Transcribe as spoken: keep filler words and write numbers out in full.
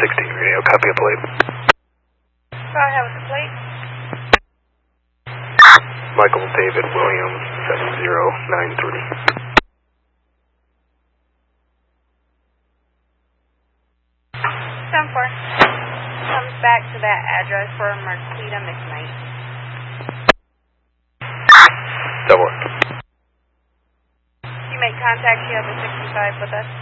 sixteen radio, copy a plate. Go ahead with the plate. Michael David Williams, seven zero nine three. ten four. Comes back to that address for Marquita McKnight. Double. You made contact, you have a sixty-five with us.